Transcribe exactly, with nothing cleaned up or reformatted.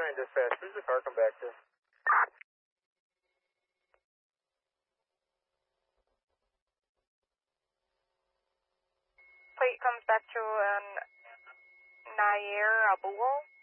nine dispatch. Who's the car come back to? Plate comes back to an Nair Abuo.